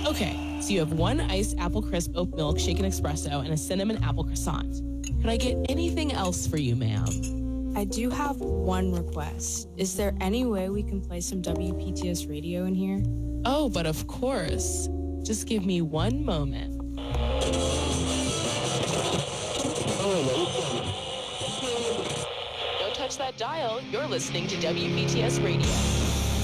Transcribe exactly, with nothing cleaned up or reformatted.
Okay, so you have one iced apple crisp oat milk shaken espresso and a cinnamon apple croissant. Could I get anything else for you, ma'am? I do have one request. Is there any way we can play some W P T S radio in here? Oh, but of course. Just give me one moment. Don't touch that dial. You're listening to W P T S Radio.